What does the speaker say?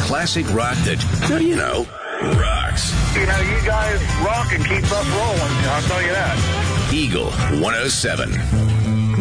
classic rock that, rocks. You guys rock and keep us rolling. I'll tell you that. Eagle 107.